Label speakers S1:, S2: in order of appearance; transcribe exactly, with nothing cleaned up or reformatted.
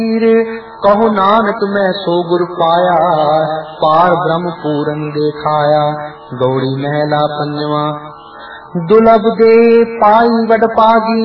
S1: कहो नानक मैं सो गुर पाया, पार ब्रह्म पूरन देखाया। गौड़ी महला पंजवा। दुलभ दे पाई वड पागी,